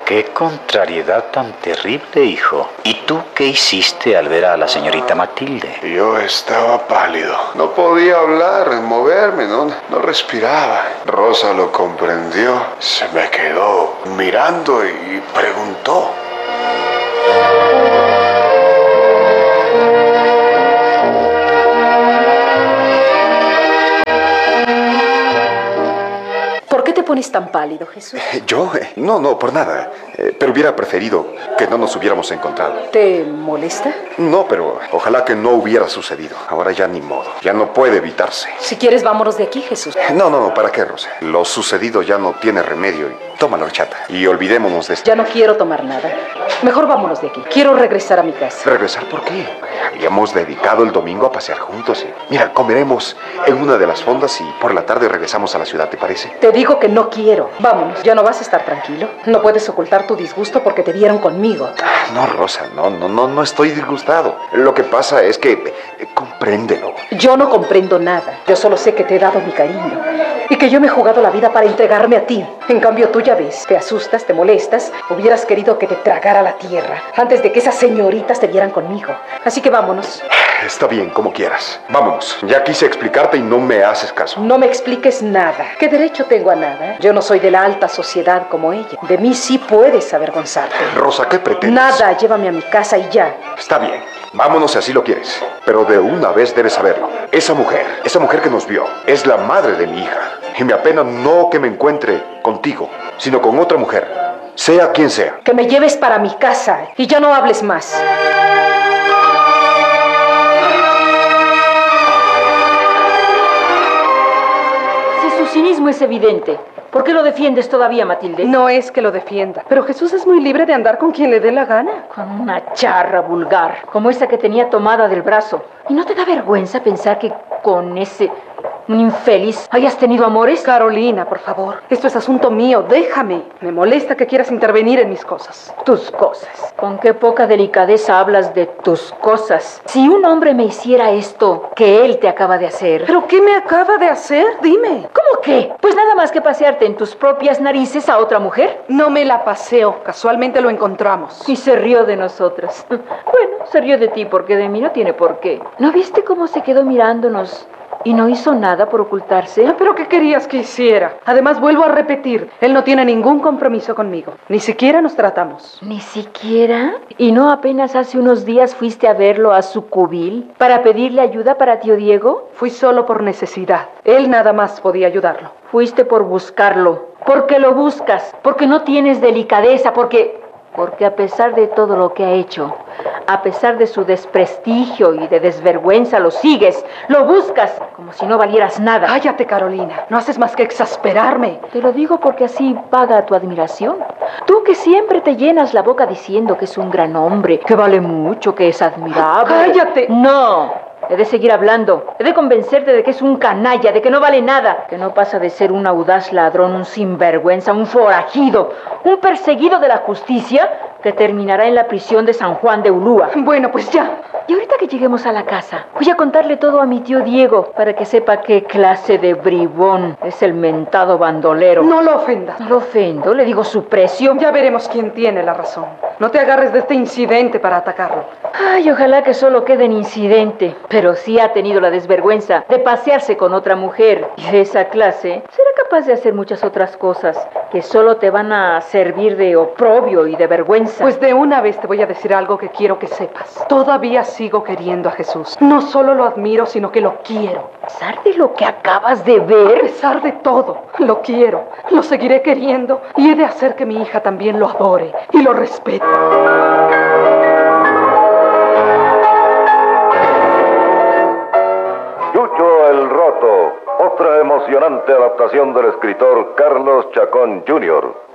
Qué contrariedad tan terrible, hijo. ¿Y tú qué hiciste al ver a la señorita Matilde? Yo estaba pálido. No podía hablar, moverme, no respiraba. Rosa lo comprendió. Se me quedó mirando y preguntó. ¿Por qué te pones tan pálido, Jesús? ¿Yo? No, por nada. Pero hubiera preferido que no nos hubiéramos encontrado. ¿Te molesta? No, pero ojalá que no hubiera sucedido. Ahora ya ni modo. Ya no puede evitarse. Si quieres, vámonos de aquí, Jesús. No, ¿para qué, Rosa? Lo sucedido ya no tiene remedio. Toma la horchata y olvidémonos de esto. Ya no quiero tomar nada. Mejor vámonos de aquí. Quiero regresar a mi casa. ¿Regresar por qué? Habíamos dedicado el domingo a pasear juntos. Mira, comeremos en una de las fondas y por la tarde regresamos a la ciudad, ¿te parece? Te digo que no quiero. Vámonos. ¿Ya no vas a estar tranquilo? No puedes ocultar tu disgusto porque te vieron conmigo. No, Rosa, no estoy disgustado. Lo que pasa es que compréndelo. Yo no comprendo nada. Yo solo sé que te he dado mi cariño y que yo me he jugado la vida para entregarme a ti. En cambio, tú ya ves, te asustas, te molestas. Hubieras querido que te tragara la tierra antes de que esas señoritas te vieran conmigo. Así que vámonos. Está bien, como quieras. Vámonos. Ya quise explicarte y no me haces caso. No me expliques nada. ¿Qué derecho tengo a nada? Yo no soy de la alta sociedad como ella. De mí sí puedes avergonzarte. Rosa, ¿qué pretendes? Nada, llévame a mi casa y ya. Está bien. Vámonos si así lo quieres. Pero de una vez debes saberlo. Esa mujer que nos vio, es la madre de mi hija. Y me apena no que me encuentre contigo, sino con otra mujer, sea quien sea. Que me lleves para mi casa y ya no hables más. Si su cinismo es evidente, ¿por qué lo defiendes todavía, Matilde? No es que lo defienda, pero Jesús es muy libre de andar con quien le dé la gana. Con una charra vulgar, como esa que tenía tomada del brazo. ¿Y no te da vergüenza pensar que con un infeliz hayas tenido amores? Carolina, por favor, esto es asunto mío, déjame. Me molesta que quieras intervenir en mis cosas. Tus cosas. Con qué poca delicadeza hablas de tus cosas. Si un hombre me hiciera esto que él te acaba de hacer... ¿Pero qué me acaba de hacer? Dime. ¿Cómo qué? Pues nada más que pasearte en tus propias narices a otra mujer. No me la paseo, casualmente lo encontramos. Y se rió de nosotras. Bueno, se rió de ti porque de mí no tiene por qué. ¿No viste cómo se quedó mirándonos y no hizo nada por ocultarse? ¿Pero qué querías que hiciera? Además, vuelvo a repetir, él no tiene ningún compromiso conmigo. Ni siquiera nos tratamos. ¿Ni siquiera? ¿Y no apenas hace unos días fuiste a verlo a su cubil para pedirle ayuda para tío Diego? Fui solo por necesidad. Él nada más podía ayudarlo. Fuiste por buscarlo. Porque lo buscas. Porque no tienes delicadeza. Porque a pesar de todo lo que ha hecho, a pesar de su desprestigio y de desvergüenza, lo sigues, lo buscas, como si no valieras nada. Cállate, Carolina, no haces más que exasperarme. Te lo digo porque así paga tu admiración. Tú que siempre te llenas la boca diciendo que es un gran hombre, que vale mucho, que es admirable. ¡Cállate! No. He de seguir hablando. He de convencerte de que es un canalla, de que no vale nada. Que no pasa de ser un audaz ladrón, un sinvergüenza, un forajido, un perseguido de la justicia que terminará en la prisión de San Juan de Ulúa. Bueno, pues ya. Y ahorita que lleguemos a la casa, voy a contarle todo a mi tío Diego para que sepa qué clase de bribón es el mentado bandolero. No lo ofendas. No lo ofendo, le digo su precio. Ya veremos quién tiene la razón. No te agarres de este incidente para atacarlo. Ay, ojalá que solo quede en incidente. Pero si ha tenido la desvergüenza de pasearse con otra mujer y de esa clase, será capaz de hacer muchas otras cosas que solo te van a servir de oprobio y de vergüenza. Pues de una vez te voy a decir algo que quiero que sepas. Todavía sigo queriendo a Jesús. No solo lo admiro, sino que lo quiero. A pesar de lo que acabas de ver, a pesar de todo, lo quiero. Lo seguiré queriendo y he de hacer que mi hija también lo adore y lo respete. Chucho el Roto, otra emocionante adaptación del escritor Carlos Chacón Jr.